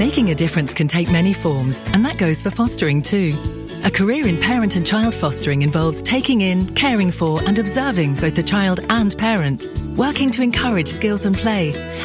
Making a difference can take many forms, and that goes for fostering too. A career in parent and child fostering involves taking in, caring for and observing both the child and parent, working to encourage skills and play,